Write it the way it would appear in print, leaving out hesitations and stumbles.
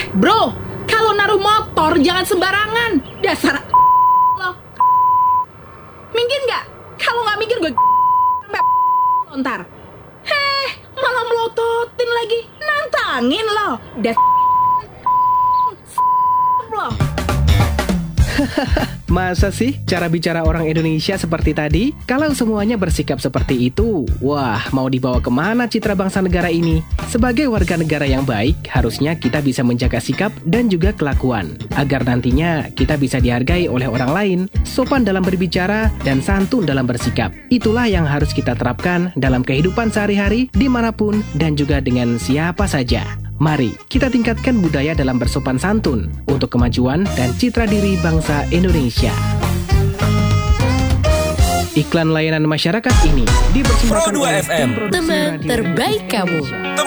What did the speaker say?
Bro, kalau naruh motor jangan sembarangan. Dasar lo. Minggir nggak? Kalau nggak minggir gue lontar. Malah melototin lagi. Nantangin lo. Lo. Masa sih cara bicara orang Indonesia seperti tadi? Kalau semuanya bersikap seperti itu, wah, mau dibawa kemana citra bangsa negara ini? Sebagai warga negara yang baik, harusnya kita bisa menjaga sikap dan juga kelakuan, agar nantinya kita bisa dihargai oleh orang lain, sopan dalam berbicara, dan santun dalam bersikap. Itulah yang harus kita terapkan dalam kehidupan sehari-hari, dimanapun, dan juga dengan siapa saja. Mari kita tingkatkan budaya dalam bersopan santun untuk kemajuan dan citra diri bangsa Indonesia. Iklan layanan masyarakat ini dipersembahkan Pro 2 oleh FM, tim produksi teman radio terbaik kamu. Indonesia.